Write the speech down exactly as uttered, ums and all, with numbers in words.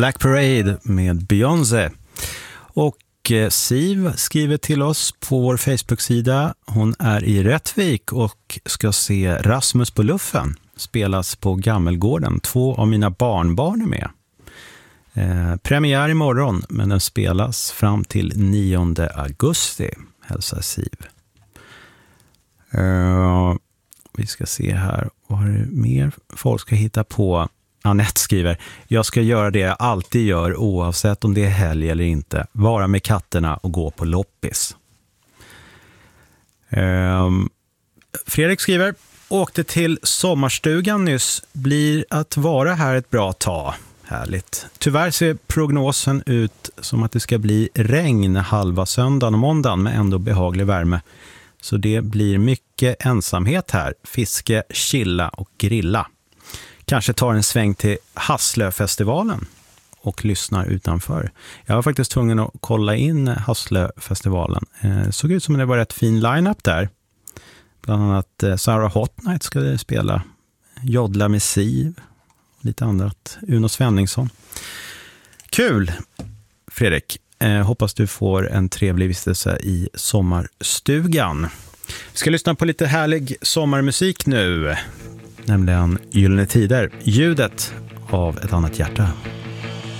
Black Parade med Beyoncé. Och eh, Siv skriver till oss på vår Facebook-sida. Hon är i Rättvik och ska se Rasmus på luffen spelas på Gammelgården. Två av mina barnbarn är med. Eh, premiär imorgon, men den spelas fram till nionde augusti, hälsar Siv. Uh, vi ska se här, vad har det mer folk ska hitta på. Annette skriver: jag ska göra det jag alltid gör oavsett om det är helg eller inte. Vara med katterna och gå på loppis. Um, Fredrik skriver: åkte till sommarstugan nyss. Blir att vara här ett bra tag. Härligt. Tyvärr ser prognosen ut som att det ska bli regn halva söndagen och måndagen med ändå behaglig värme. Så det blir mycket ensamhet här. Fiske, chilla och grilla. Kanske tar en sväng till Hasslöfestivalen och lyssnar utanför. Jag var faktiskt tvungen att kolla in Hasslöfestivalen. Det såg ut som det var ett fin line-up där. Bland annat Sarah Hot Night skulle spela. Jodla med Siv. Lite annat. Uno Svenningsson. Kul, Fredrik. Eh, hoppas du får en trevlig vistelse i sommarstugan. Vi ska lyssna på lite härlig sommarmusik nu. Nämligen Gyllene Tider. Ljudet av ett annat hjärta.